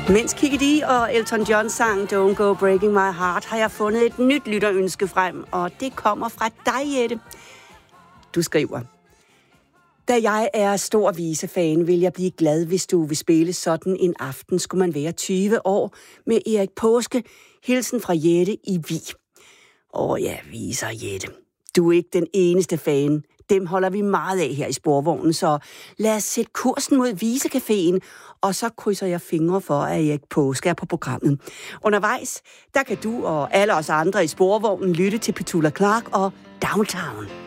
Mens Kikki Dee og Elton John sang Don't Go Breaking My Heart, har jeg fundet et nyt lytterønske frem, og det kommer fra dig, Jette. Du skriver: Da jeg er stor visefan, vil jeg blive glad, hvis du vil spille sådan en aften. Skulle man være 20 år med Erik Paaske. Hilsen fra Jette i Vig. Ja, viser Jette. Du er ikke den eneste fan. Dem holder vi meget af her i Sporvognen, så lad os sætte kursen mod Visecaféen, og så krydser jeg fingre for, at Erik Paaske er på programmet. Undervejs, der kan du og alle os andre i Sporvognen lytte til Petula Clark og Downtown.